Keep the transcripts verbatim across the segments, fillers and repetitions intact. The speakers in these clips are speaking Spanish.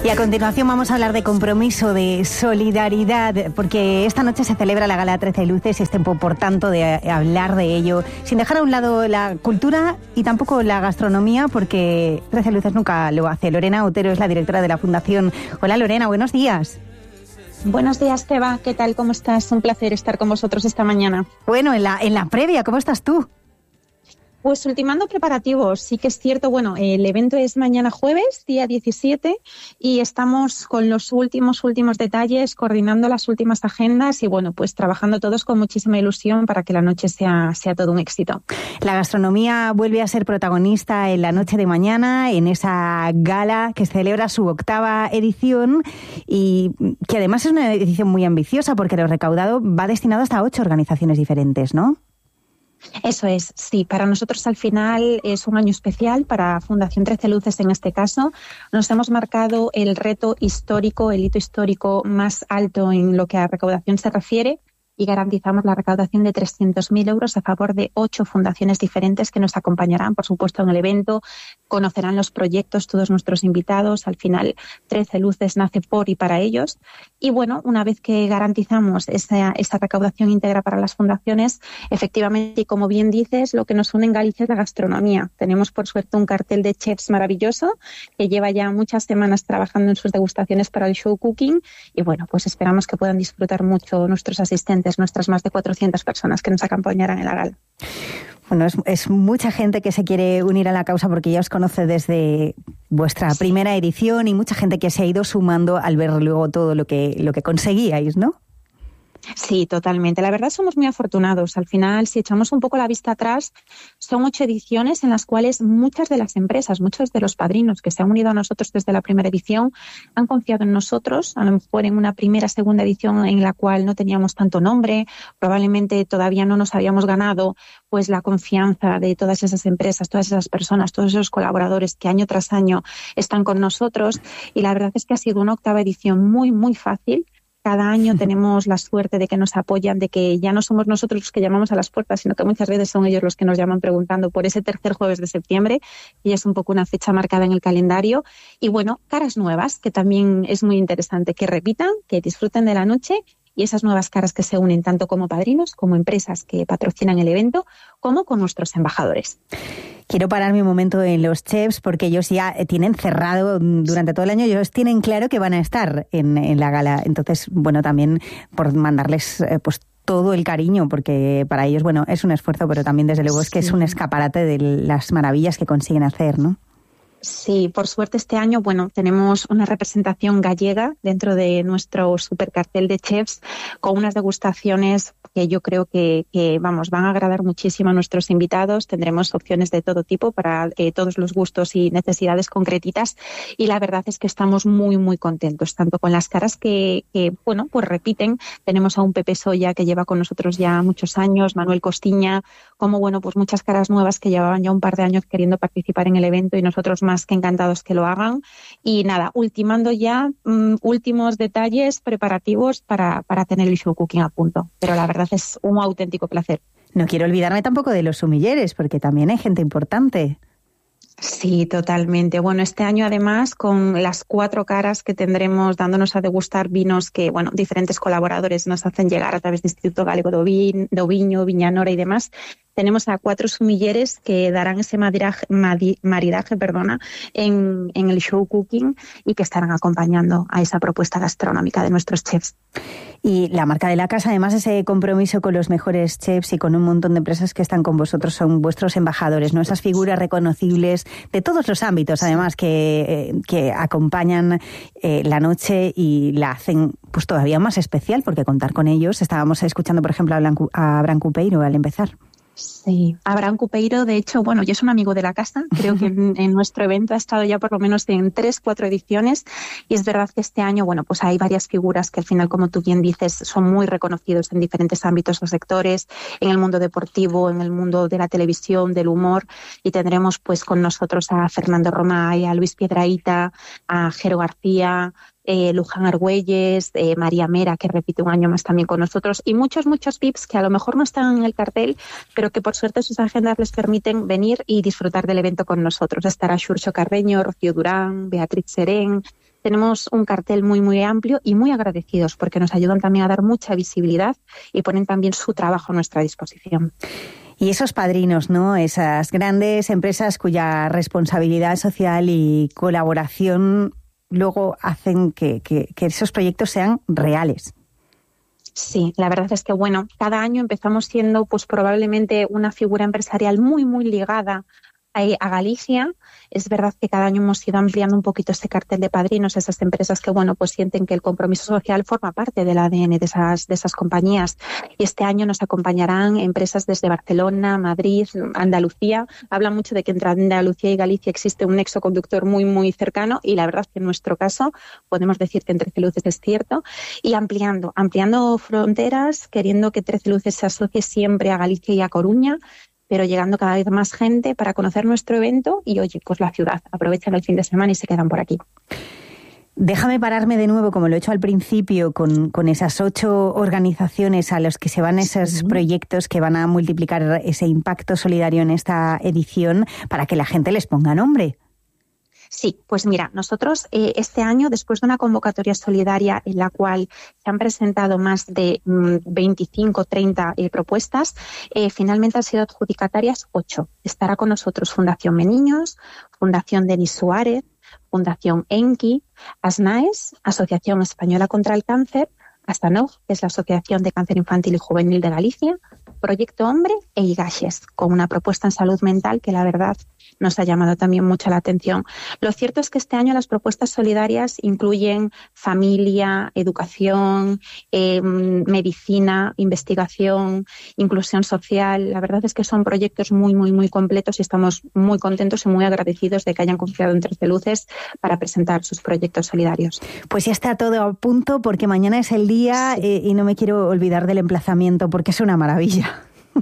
Y a continuación vamos a hablar de compromiso, de solidaridad, porque esta noche se celebra la Gala trece Luces y es tiempo, por tanto, de hablar de ello, sin dejar a un lado la cultura y tampoco la gastronomía, porque trece Luces nunca lo hace. Lorena Otero es la directora de la Fundación. Hola, Lorena, buenos días. Buenos días, Teba. ¿Qué tal? ¿Cómo estás? Un placer estar con vosotros esta mañana. Bueno, en la, en la previa, ¿cómo estás tú? Pues ultimando preparativos, sí que es cierto, bueno, el evento es mañana jueves, día diecisiete, y estamos con los últimos, últimos detalles, coordinando las últimas agendas y, bueno, pues trabajando todos con muchísima ilusión para que la noche sea, sea todo un éxito. La gastronomía vuelve a ser protagonista en la noche de mañana, en esa gala que celebra su octava edición y que además es una edición muy ambiciosa porque lo recaudado va destinado hasta ocho organizaciones diferentes, ¿no? Eso es, sí. Para nosotros al final es un año especial, para Fundación trece Luces en este caso. Nos hemos marcado el reto histórico, el hito histórico más alto en lo que a recaudación se refiere, y garantizamos la recaudación de trescientos mil euros a favor de ocho fundaciones diferentes que nos acompañarán, por supuesto, en el evento. Conocerán los proyectos todos nuestros invitados. Al final, trece Luces nace por y para ellos. Y bueno, una vez que garantizamos esa, esa recaudación íntegra para las fundaciones, efectivamente, y como bien dices, lo que nos une en Galicia es la gastronomía. Tenemos, por suerte, un cartel de chefs maravilloso que lleva ya muchas semanas trabajando en sus degustaciones para el show cooking. Y bueno, pues esperamos que puedan disfrutar mucho nuestros asistentes, nuestras más de cuatrocientas personas que nos acompañarán en la gala. Bueno, es, es mucha gente que se quiere unir a la causa porque ya os conoce desde vuestra sí. primera edición y mucha gente que se ha ido sumando al ver luego todo lo que, lo que conseguíais, ¿no? Sí, totalmente. La verdad somos muy afortunados. Al final, si echamos un poco la vista atrás, son ocho ediciones en las cuales muchas de las empresas, muchos de los padrinos que se han unido a nosotros desde la primera edición han confiado en nosotros, a lo mejor en una primera, segunda edición en la cual no teníamos tanto nombre, probablemente todavía no nos habíamos ganado pues la confianza de todas esas empresas, todas esas personas, todos esos colaboradores que año tras año están con nosotros, y la verdad es que ha sido una octava edición muy, muy fácil. Cada año tenemos la suerte de que nos apoyan, de que ya no somos nosotros los que llamamos a las puertas, sino que muchas veces son ellos los que nos llaman preguntando por ese tercer jueves de septiembre, y es un poco una fecha marcada en el calendario. Y bueno, caras nuevas, que también es muy interesante, que repitan, que disfruten de la noche, y esas nuevas caras que se unen tanto como padrinos, como empresas que patrocinan el evento, como con nuestros embajadores. Quiero pararme un momento en los chefs porque ellos ya tienen cerrado durante todo el año, ellos tienen claro que van a estar en, en la gala. Entonces, bueno, también por mandarles eh, pues todo el cariño, porque para ellos, bueno, es un esfuerzo, pero también desde luego es que sí. es un escaparate de las maravillas que consiguen hacer, ¿no? Sí, por suerte este año, bueno, tenemos una representación gallega dentro de nuestro super cartel de chefs con unas degustaciones que yo creo que, que, vamos, van a agradar muchísimo a nuestros invitados. Tendremos opciones de todo tipo para eh, todos los gustos y necesidades concretitas, y la verdad es que estamos muy, muy contentos, tanto con las caras que, que bueno, pues repiten. Tenemos a un Pepe Soya que lleva con nosotros ya muchos años, Manuel Costiña, como, bueno, pues muchas caras nuevas que llevaban ya un par de años queriendo participar en el evento, y nosotros más que encantados que lo hagan. Y nada, ultimando ya um, últimos detalles preparativos para, para tener el show cooking a punto. Pero la verdad es un auténtico placer. No quiero olvidarme tampoco de los sumilleres, porque también hay gente importante. Sí, totalmente. Bueno, este año además con las cuatro caras que tendremos dándonos a degustar vinos que, bueno, diferentes colaboradores nos hacen llegar a través del Instituto Galego do Vin, do Viño, Viñanora y demás. Tenemos a cuatro sumilleres que darán ese maridaje, maridaje perdona, en, en el show cooking, y que estarán acompañando a esa propuesta gastronómica de nuestros chefs. Y la marca de la casa, además, ese compromiso con los mejores chefs y con un montón de empresas que están con vosotros, son vuestros embajadores, ¿no? Esas figuras reconocibles de todos los ámbitos, además, que, eh, que acompañan eh, la noche y la hacen pues todavía más especial, porque contar con ellos. Estábamos escuchando, por ejemplo, a, Blancu, a Abraham Cupeiro al empezar. Sí, Abraham Cupeiro, de hecho, bueno, yo es un amigo de la casa, creo que en, en nuestro evento ha estado ya por lo menos en tres, cuatro ediciones, y es verdad que este año, bueno, pues hay varias figuras que al final, como tú bien dices, son muy reconocidos en diferentes ámbitos o sectores, en el mundo deportivo, en el mundo de la televisión, del humor, y tendremos pues con nosotros a Fernando Romay, a Luis Piedrahita, a Jero García, eh, Luján Argüelles, eh, María Mera, que repite un año más también con nosotros, y muchos, muchos V I Ps que a lo mejor no están en el cartel, pero que por suerte sus agendas les permiten venir y disfrutar del evento con nosotros. Estará Xurxo Carreño, Rocío Durán, Beatriz Serén. Tenemos un cartel muy, muy amplio y muy agradecidos porque nos ayudan también a dar mucha visibilidad y ponen también su trabajo a nuestra disposición. Y esos padrinos, ¿no? Esas grandes empresas cuya responsabilidad social y colaboración luego hacen que, que, que esos proyectos sean reales. Sí, la verdad es que, bueno, cada año empezamos siendo pues probablemente una figura empresarial muy, muy ligada a Galicia. Es verdad que cada año hemos ido ampliando un poquito este cartel de padrinos, esas empresas que, bueno, pues sienten que el compromiso social forma parte del A D N de esas, de esas compañías. Y este año nos acompañarán empresas desde Barcelona, Madrid, Andalucía. Habla mucho de que entre Andalucía y Galicia existe un nexo conductor muy, muy cercano, y la verdad es que en nuestro caso podemos decir que en Trece Luces es cierto. Y ampliando, ampliando fronteras, queriendo que Trece Luces se asocie siempre a Galicia y a Coruña, pero llegando cada vez más gente para conocer nuestro evento y, oye, pues la ciudad. Aprovechan el fin de semana y se quedan por aquí. Déjame pararme de nuevo, como lo he hecho al principio, con, con esas ocho organizaciones a los que se van esos sí. proyectos que van a multiplicar ese impacto solidario en esta edición para que la gente les ponga nombre. Sí, pues mira, nosotros eh, este año, después de una convocatoria solidaria en la cual se han presentado más de mmm, veinticinco, treinta eh, propuestas, eh, finalmente han sido adjudicatarias ocho. Estará con nosotros Fundación Meniños, Fundación Denis Suárez, Fundación Enki, ASNAES, Asociación Española contra el Cáncer, ASTANOG, que es la Asociación de Cáncer Infantil y Juvenil de Galicia, Proyecto Hombre e IGAXES, con una propuesta en salud mental que la verdad nos ha llamado también mucho la atención. Lo cierto es que este año las propuestas solidarias incluyen familia, educación, eh, medicina, investigación, inclusión social. La verdad es que son proyectos muy, muy, muy completos y estamos muy contentos y muy agradecidos de que hayan confiado en Trece Luces para presentar sus proyectos solidarios. Pues ya está todo a punto porque mañana es el día, sí. eh, y no me quiero olvidar del emplazamiento porque es una maravilla.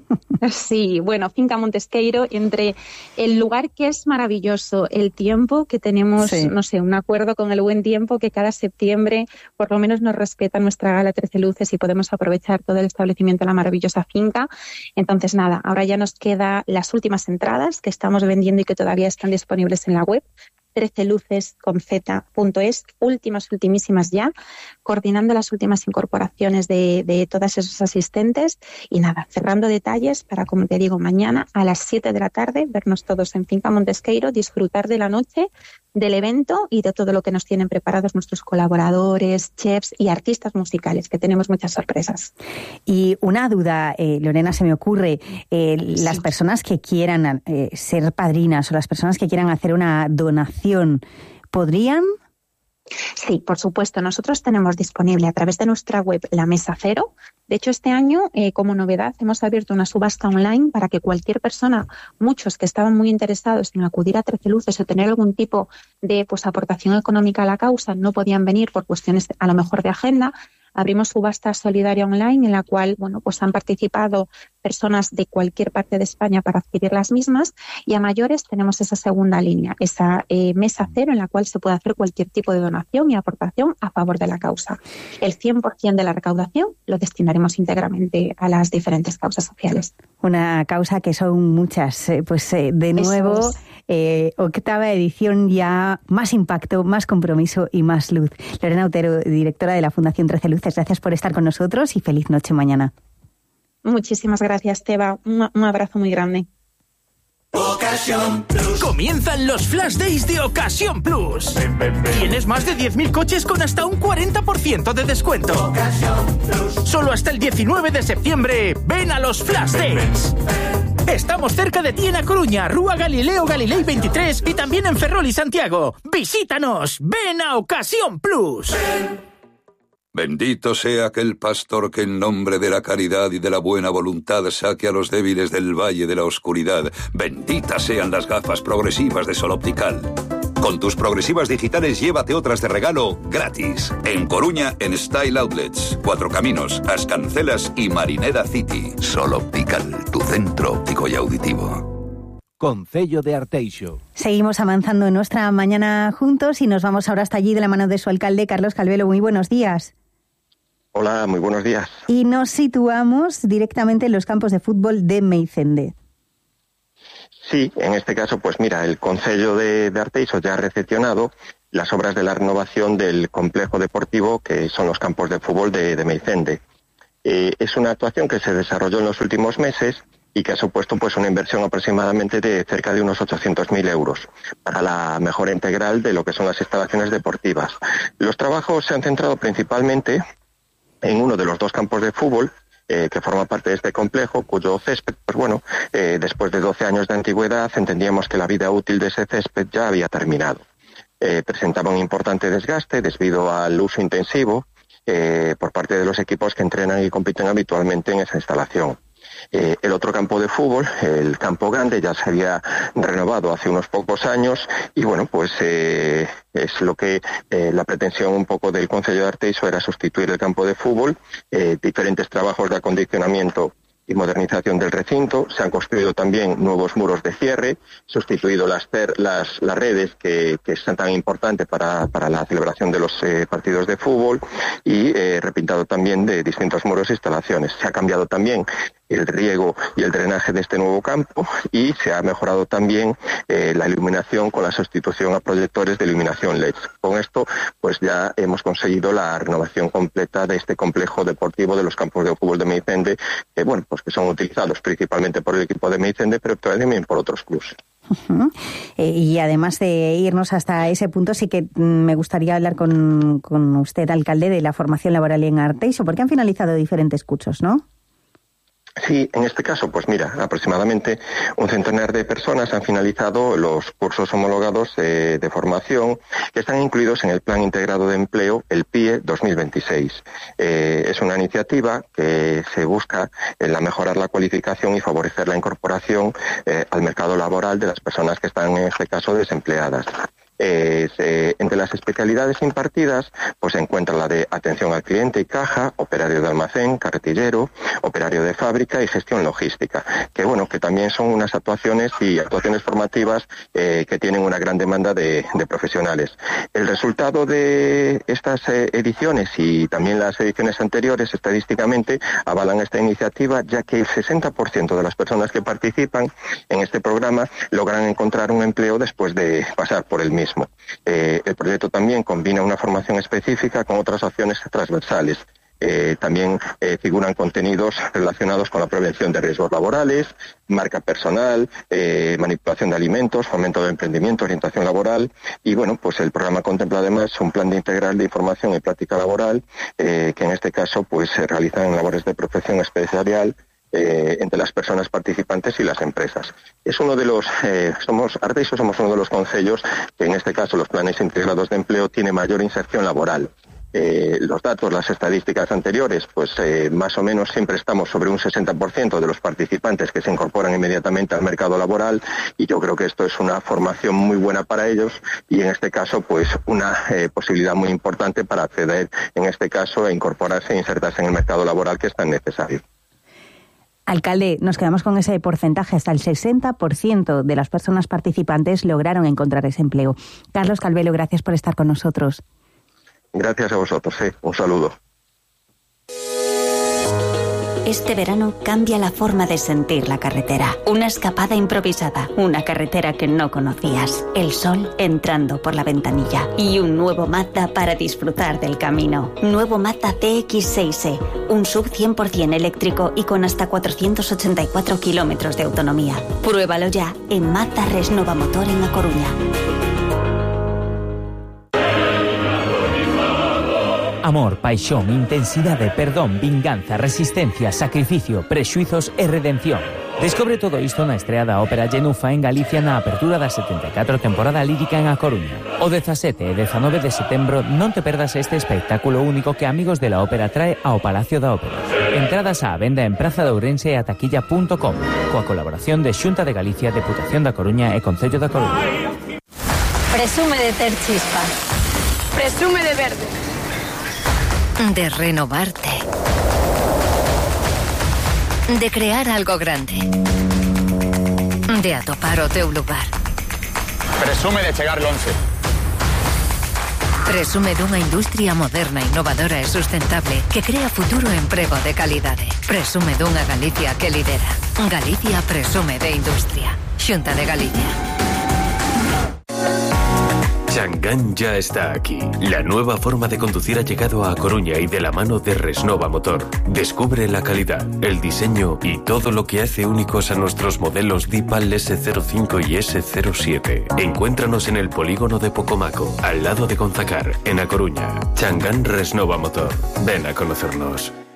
Sí, bueno, Finca Montesqueiro, entre el lugar que es maravilloso, el tiempo que tenemos, sí. no sé, un acuerdo con el buen tiempo, que cada septiembre por lo menos nos respeta nuestra gala Trece Luces y podemos aprovechar todo el establecimiento de la maravillosa finca. Entonces, nada, ahora ya nos quedan las últimas entradas que estamos vendiendo y que todavía están disponibles en la web. trece luces con z punto es, últimas, ultimísimas ya, coordinando las últimas incorporaciones de, de todas esos asistentes y nada, cerrando detalles para, como te digo, mañana a las siete de la tarde vernos todos en Finca Montesqueiro, disfrutar de la noche, del evento y de todo lo que nos tienen preparados nuestros colaboradores, chefs y artistas musicales, que tenemos muchas sorpresas. Y una duda, eh, Lorena, se me ocurre, eh, sí. las personas que quieran eh, ser padrinas o las personas que quieran hacer una donación, ¿podrían? Sí, por supuesto. Nosotros tenemos disponible a través de nuestra web la Mesa Cero. De hecho, este año, eh, como novedad, hemos abierto una subasta online para que cualquier persona, muchos que estaban muy interesados en acudir a Trece Luces o tener algún tipo de pues, aportación económica a la causa, no podían venir por cuestiones a lo mejor de agenda. Abrimos subasta solidaria online en la cual, bueno, pues han participado personas de cualquier parte de España para adquirir las mismas, y a mayores tenemos esa segunda línea, esa eh, mesa cero en la cual se puede hacer cualquier tipo de donación y aportación a favor de la causa. El cien por ciento de la recaudación lo destinaremos íntegramente a las diferentes causas sociales. Una causa que son muchas, pues eh, de nuevo, es. eh, octava edición ya, más impacto, más compromiso y más luz. Lorena Otero, directora de la Fundación Trece Luces, gracias por estar con nosotros y feliz noche mañana. Muchísimas gracias, Teba. Un, un abrazo muy grande. Ocasión Plus. Comienzan los Flash Days de Ocasión Plus. Ven, ven, ven. Tienes más de diez mil coches con hasta un cuarenta por ciento de descuento. Ocasión Plus. Solo hasta el diecinueve de septiembre. Ven a los Flash Days. Ven, ven. Estamos cerca de ti en A Coruña, Rúa Galileo Galilei veintitrés y también en Ferrol y Santiago. Visítanos. Ven a Ocasión Plus. Ven. Bendito sea aquel pastor que en nombre de la caridad y de la buena voluntad saque a los débiles del valle de la oscuridad. Benditas sean las gafas progresivas de Sol Optical. Con tus progresivas digitales llévate otras de regalo gratis. En Coruña, en Style Outlets, Cuatro Caminos, Ascancelas y Marineda City. Sol Optical, tu centro óptico y auditivo. Concello de Arteixo. Seguimos avanzando en nuestra mañana juntos y nos vamos ahora hasta allí de la mano de su alcalde, Carlos Calvelo. Muy buenos días. Hola, muy buenos días. Y nos situamos directamente en los campos de fútbol de Meicende. Sí, en este caso, pues mira, el Concello de, de Arteixo ya ha recepcionado las obras de la renovación del complejo deportivo que son los campos de fútbol de, de Meicende. Eh, es una actuación que se desarrolló en los últimos meses y que ha supuesto pues una inversión aproximadamente de cerca de unos ochocientos mil euros para la mejora integral de lo que son las instalaciones deportivas. Los trabajos se han centrado principalmente en uno de los dos campos de fútbol eh, que forma parte de este complejo, cuyo césped, pues bueno, eh, después de doce años de antigüedad entendíamos que la vida útil de ese césped ya había terminado. Eh, presentaba un importante desgaste debido al uso intensivo eh, por parte de los equipos que entrenan y compiten habitualmente en esa instalación. Eh, el otro campo de fútbol, el campo grande, ya se había renovado hace unos pocos años y bueno, pues eh, es lo que eh, la pretensión un poco del Concello de Arteixo era sustituir el campo de fútbol, eh, diferentes trabajos de acondicionamiento y modernización del recinto. Se han construido también nuevos muros de cierre, sustituido las las, las redes que, que son tan importantes para, para la celebración de los eh, partidos de fútbol y eh, repintado también de distintos muros e instalaciones. Se ha cambiado también el riego y el drenaje de este nuevo campo y se ha mejorado también eh, la iluminación con la sustitución a proyectores de iluminación L E D. Con esto pues ya hemos conseguido la renovación completa de este complejo deportivo de los campos de fútbol de Meicende, que bueno, pues que son utilizados principalmente por el equipo de Meicende, pero también por otros clubes. Uh-huh. Eh, y además de irnos hasta ese punto, sí que mm, me gustaría hablar con, con usted, alcalde, de la formación laboral en Arteixo, porque han finalizado diferentes cursos, ¿no? Sí, en este caso, pues mira, aproximadamente un centenar de personas han finalizado los cursos homologados eh, de formación que están incluidos en el Plan Integrado de Empleo, el P I E dos mil veintiséis. Eh, es una iniciativa que se busca en la mejorar la cualificación y favorecer la incorporación eh, al mercado laboral de las personas que están, en este caso, desempleadas. Eh, se, entre las especialidades impartidas pues se encuentra la de atención al cliente y caja, operario de almacén, carretillero, operario de fábrica y gestión logística, que bueno, que también son unas actuaciones y actuaciones formativas eh, que tienen una gran demanda de, de profesionales. El resultado de estas eh, ediciones y también las ediciones anteriores estadísticamente avalan esta iniciativa, ya que el sesenta por ciento de las personas que participan en este programa logran encontrar un empleo después de pasar por el mismo. Eh, el proyecto también combina una formación específica con otras acciones transversales. Eh, también eh, figuran contenidos relacionados con la prevención de riesgos laborales, marca personal, eh, manipulación de alimentos, fomento de emprendimiento, orientación laboral y bueno, pues el programa contempla además un plan de integral de información y práctica laboral eh, que en este caso pues se realizan labores de protección especial Eh, entre las personas participantes y las empresas. Es uno de los, eh, somos, Arteixo somos uno de los concellos que en este caso los planes integrados de empleo tiene mayor inserción laboral. Eh, los datos, las estadísticas anteriores, pues eh, más o menos siempre estamos sobre un sesenta por ciento de los participantes que se incorporan inmediatamente al mercado laboral y yo creo que esto es una formación muy buena para ellos y en este caso pues una eh, posibilidad muy importante para acceder en este caso e incorporarse e insertarse en el mercado laboral que es tan necesario. Alcalde, nos quedamos con ese porcentaje. Hasta el sesenta por ciento de las personas participantes lograron encontrar ese empleo. Carlos Calvelo, gracias por estar con nosotros. Gracias a vosotros, sí. Un saludo. Este verano cambia la forma de sentir la carretera. Una escapada improvisada, una carretera que no conocías, el sol entrando por la ventanilla y un nuevo Mazda para disfrutar del camino. Nuevo Mazda C X seis E, un sub cien por ciento eléctrico y con hasta cuatrocientos ochenta y cuatro kilómetros de autonomía. Pruébalo ya en Mazda Resnova Motor en A Coruña. Amor, paixón, intensidade, perdón, vinganza, resistencia, sacrificio, prexuizos e redención. Descobre todo isto na estrea da ópera Genufa en Galicia na apertura da setenta e catro temporada lírica en A Coruña. O dezasete e dezanove de setembro non te perdas este espectáculo único que Amigos de la Ópera trae ao Palacio da Ópera. Entradas á venda en Praza de Ourense e a taquilla punto com, coa colaboración de Xunta de Galicia, Deputación da Coruña e Concello da Coruña. Presume de ter chispa. Presume de verde. De renovarte. De crear algo grande. de atopar o teu lugar. Presume de chegar lonxe. Presume dunha industria moderna, innovadora e sustentable que crea futuro e emprego de calidade. Presume dunha Galicia que lidera. Galicia presume de industria. Xunta de Galicia. Chang'an ya está aquí. La nueva forma de conducir ha llegado a Coruña y de la mano de Resnova Motor. Descubre la calidad, el diseño y todo lo que hace únicos a nuestros modelos Dipal ese cero cinco y ese cero siete. Encuéntranos en el polígono de Pocomaco, al lado de Gonzacar, en A Coruña. Chang'an Resnova Motor. Ven a conocernos.